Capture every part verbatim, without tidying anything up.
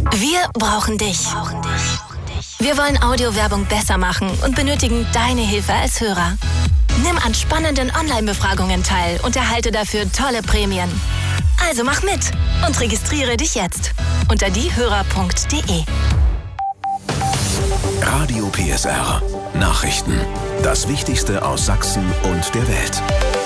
Wir brauchen dich. Wir wollen Audiowerbung besser machen und benötigen deine Hilfe als Hörer. Nimm an spannenden Online-Befragungen teil und erhalte dafür tolle Prämien. Also mach mit und registriere dich jetzt unter diehörer punkt de. Radio P S R. Nachrichten. Das Wichtigste aus Sachsen und der Welt.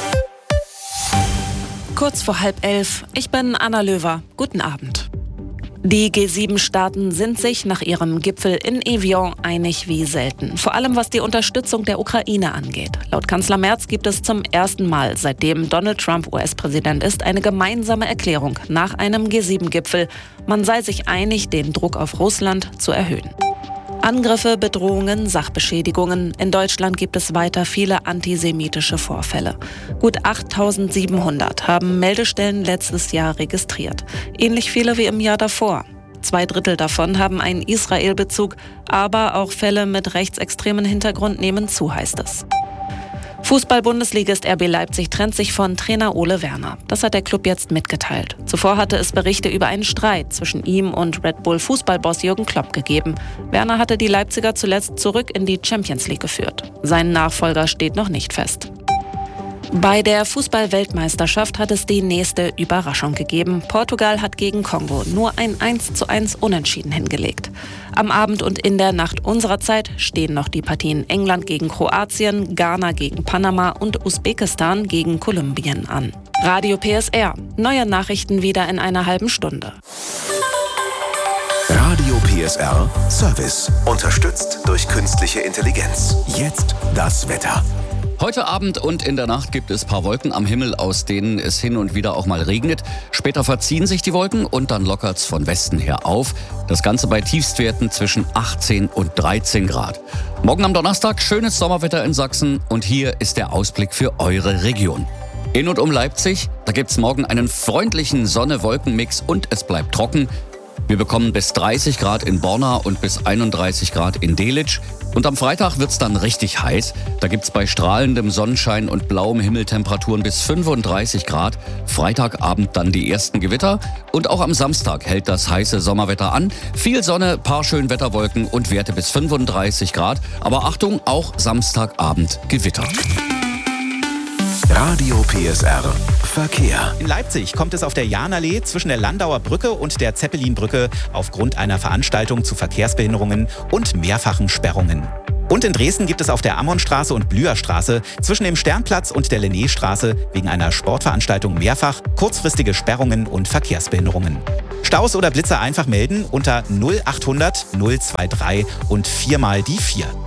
Kurz vor halb elf. Ich bin Anna Löwer. Guten Abend. Die G sieben Staaten sind sich nach ihrem Gipfel in Evian einig wie selten. Vor allem was die Unterstützung der Ukraine angeht. Laut Kanzler Merz gibt es zum ersten Mal, seitdem Donald Trump U S-Präsident ist, eine gemeinsame Erklärung nach einem G sieben Gipfel. Man sei sich einig, den Druck auf Russland zu erhöhen. Angriffe, Bedrohungen, Sachbeschädigungen. In Deutschland gibt es weiter viele antisemitische Vorfälle. Gut achttausendsiebenhundert haben Meldestellen letztes Jahr registriert. Ähnlich viele wie im Jahr davor. Zwei Drittel davon haben einen Israel-Bezug, aber auch Fälle mit rechtsextremen Hintergrund nehmen zu, heißt es. Fußball-Bundesligist R B Leipzig trennt sich von Trainer Ole Werner. Das hat der Club jetzt mitgeteilt. Zuvor hatte es Berichte über einen Streit zwischen ihm und Red Bull-Fußballboss Jürgen Klopp gegeben. Werner hatte die Leipziger zuletzt zurück in die Champions League geführt. Sein Nachfolger steht noch nicht fest. Bei der Fußball-Weltmeisterschaft hat es die nächste Überraschung gegeben. Portugal hat gegen Kongo nur ein eins zu eins Unentschieden hingelegt. Am Abend und in der Nacht unserer Zeit stehen noch die Partien England gegen Kroatien, Ghana gegen Panama und Usbekistan gegen Kolumbien an. Radio P S R. Neue Nachrichten wieder in einer halben Stunde. Radio P S R Service. Unterstützt durch künstliche Intelligenz. Jetzt das Wetter. Heute Abend und in der Nacht gibt es ein paar Wolken am Himmel, aus denen es hin und wieder auch mal regnet. Später verziehen sich die Wolken und dann lockert es von Westen her auf. Das Ganze bei Tiefstwerten zwischen achtzehn und dreizehn Grad. Morgen am Donnerstag schönes Sommerwetter in Sachsen und hier ist der Ausblick für eure Region. In und um Leipzig, da gibt es morgen einen freundlichen Sonne-Wolken-Mix und es bleibt trocken. Wir bekommen bis dreißig Grad in Borna und bis einunddreißig Grad in Delitzsch. Und am Freitag wird's dann richtig heiß. Da gibt's bei strahlendem Sonnenschein und blauem Himmel Temperaturen bis fünfunddreißig Grad. Freitagabend dann die ersten Gewitter. Und auch am Samstag hält das heiße Sommerwetter an. Viel Sonne, paar Schönwetterwolken und Werte bis fünfunddreißig Grad. Aber Achtung, auch Samstagabend Gewitter. Radio P S R Verkehr. In Leipzig kommt es auf der Jahnallee zwischen der Landauer Brücke und der Zeppelinbrücke aufgrund einer Veranstaltung zu Verkehrsbehinderungen und mehrfachen Sperrungen. Und in Dresden gibt es auf der Ammonstraße und Blüherstraße zwischen dem Sternplatz und der Linnéstraße wegen einer Sportveranstaltung mehrfach kurzfristige Sperrungen und Verkehrsbehinderungen. Staus oder Blitzer einfach melden unter null achthundert null drei drei und viermal die vier.